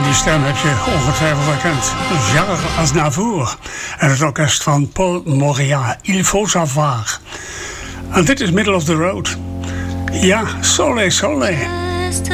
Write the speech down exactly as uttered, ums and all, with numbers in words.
Die stem heb je ongetwijfeld herkend. Jarre Aznavour en het orkest van Paul Moria. Il faut savoir. En dit is Middle of the Road. Ja, Sole Sole.